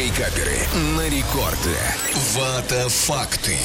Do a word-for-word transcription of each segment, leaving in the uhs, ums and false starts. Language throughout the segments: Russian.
Вейкаперы на рекорде. Вата факты.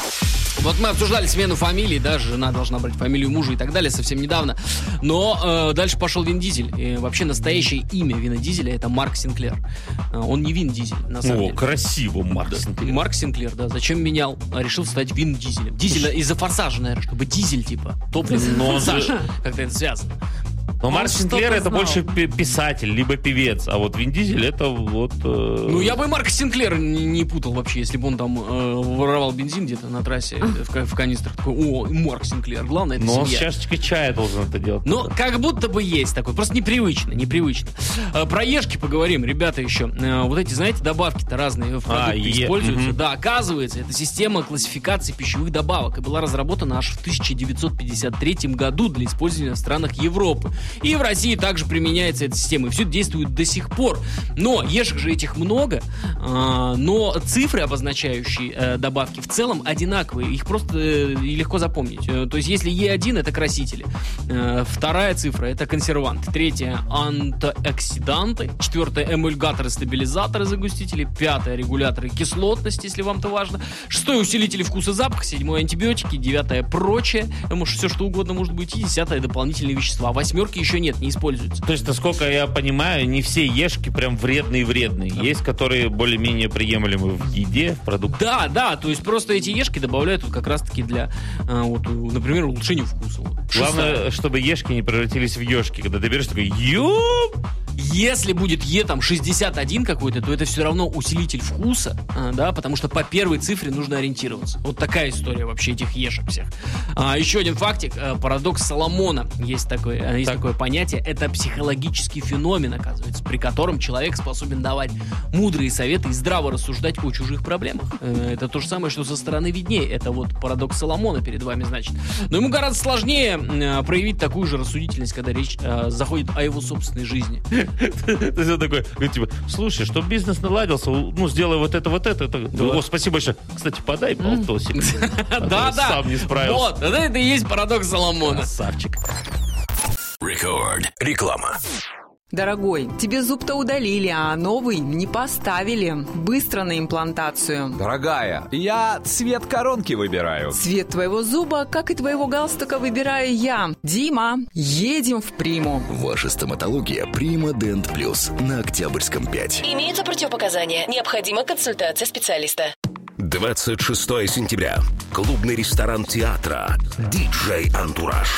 Вот мы обсуждали смену фамилий, да, жена должна брать фамилию мужа и так далее совсем недавно. Но э, дальше пошел Вин Дизель. И вообще настоящее имя Вина Дизеля — это Марк Синклер. Э, он не Вин Дизель, на самом О, деле. красиво, Марк Да, Синклер. Марк Синклер, да. Зачем менял? Решил стать Вин Дизелем. Дизель из-за форсажа, наверное, чтобы дизель, типа, топливный Но он форсаж. же- Как-то это связано. Но Он Марк Синклер — что-то это знал. больше пи- писатель, либо певец, а вот Вин Дизель — это вот... э, Ну, я бы Марка Синклера не, не путал вообще, если бы он там э, воровал бензин где-то на трассе э, в, ка- в канистрах. Такой, о, Марк Синклер, главное, это Но он с семья. чашечкой чая должен это делать. Ну, как будто бы есть такой, просто непривычно, непривычно. Э, Про ешки поговорим, ребята, еще. Э, Вот эти, знаете, добавки-то разные в продукты А, е- используются. мгм. Да, оказывается, это система классификации пищевых добавок и была разработана аж в тысяча девятьсот пятьдесят третьем году для использования в странах Европы. И в России также применяется эта система, и все это действует до сих пор. Но ешек же этих много, э, но цифры, обозначающие э, добавки, в целом одинаковые, их просто э, и легко запомнить. Э, То есть, если Е один — это красители, э, вторая цифра — это консерванты, третья — антиоксиданты, четвертая — эмульгаторы, стабилизаторы, загустители, пятая — регуляторы кислотности, если вам это важно, шестое — усилители вкуса и запаха, седьмое — антибиотики, девятое — прочее, может, все что угодно может быть, и десятое — дополнительные вещества. Восьмерки еще нет, не используются. То есть, насколько я понимаю, не все ешки прям вредные-вредные. Есть, которые более-менее приемлемы в еде, в продуктах. Да, да, то есть просто эти ешки добавляют вот как раз-таки для, э, вот, у- например, улучшения вкуса. Вот. Главное, Шестая. чтобы ешки не превратились в ешки. Когда ты берешь, такой, ёп! Если будет Е там шестьдесят один какой-то, то это все равно усилитель вкуса, а, да, потому что по первой цифре нужно ориентироваться. Вот такая история вообще этих ешек всех. А, еще один фактик, а, парадокс Соломона. Есть такое, а, есть Так. такое понятие. Это психологический феномен, оказывается, при котором человек способен давать мудрые советы и здраво рассуждать о чужих проблемах. Э, Это то же самое, что со стороны виднее. Это вот парадокс Соломона перед вами, значит. Но ему гораздо сложнее э, проявить такую же рассудительность, когда речь э, заходит о его собственной жизни. То есть он такой, говорит, типа, слушай, чтобы бизнес наладился, ну, сделай вот это, вот это. это. О, спасибо большое. Кстати, подай полтосик. А то Да, да. Сам не справился. Вот, это, это и есть парадокс Соломона. Красавчик. Рекорд. Реклама. Дорогой, тебе зуб-то удалили, а новый не поставили. Быстро на имплантацию. Дорогая, я цвет коронки выбираю. Цвет твоего зуба, как и твоего галстука, выбираю я. Дима, едем в Приму. Ваша стоматология Прима Дент Плюс на Октябрьском пять. Имеются противопоказания. Необходима консультация специалиста. двадцать шестое сентября. Клубный ресторан театра. Диджей Антураж.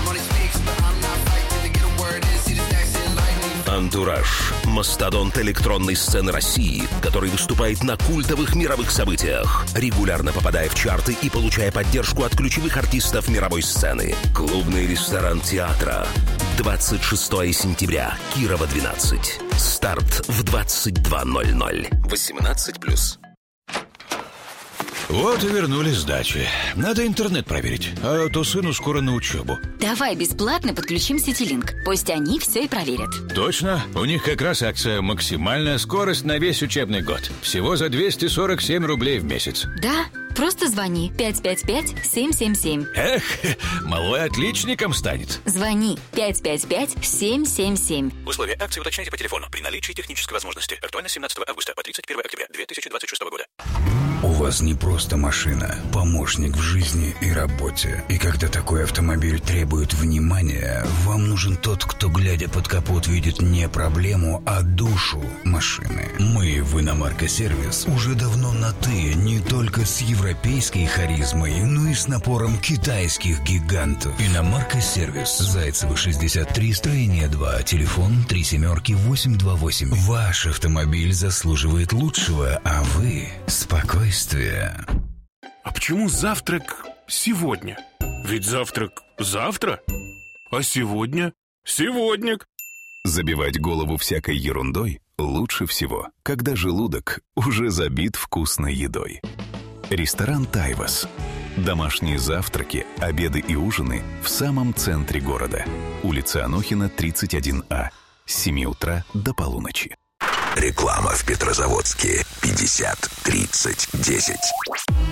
Антураж. Мастодонт электронной сцены России, который выступает на культовых мировых событиях, регулярно попадая в чарты и получая поддержку от ключевых артистов мировой сцены. Клубный ресторан театра. двадцать шестое сентября. Кирова, двенадцать. Старт в двадцать два ноль ноль. восемнадцать плюс. Вот и вернулись с дачи. Надо интернет проверить, а то сыну скоро на учебу. Давай бесплатно подключим Ситилинк. Пусть они все и проверят. Точно? У них как раз акция «Максимальная скорость на весь учебный год». Всего за двести сорок семь рублей в месяц. Да, просто звони пять пять пять семь семь семь. Эх, малой отличником станет. Звони пять пять пять семь семь семь. Условия акции уточняйте по телефону при наличии технической возможности. Актуально с семнадцатого августа по тридцать первое октября две тысячи двадцать шестого года. У вас не просто машина, помощник в жизни и работе. И когда такой автомобиль требует внимания, вам нужен тот, кто, глядя под капот, видит не проблему, а душу машины. Мы в Иномарка-сервис уже давно на «ты» не только с европейской харизмой, но и с напором китайских гигантов. Иномарка-сервис. Зайцева, шестьдесят три, строение два, телефон три семерки восемь два восемь. Ваш автомобиль заслуживает лучшего, а вы — спокойствие. А почему завтрак сегодня? Ведь завтрак завтра, а сегодня сегодня. Забивать голову всякой ерундой лучше всего, когда желудок уже забит вкусной едой. Ресторан «Тайвас». Домашние завтраки, обеды и ужины в самом центре города. Улица Анохина, тридцать один А. С семи утра до полуночи. Реклама в Петрозаводске. пятьдесят тридцать десять.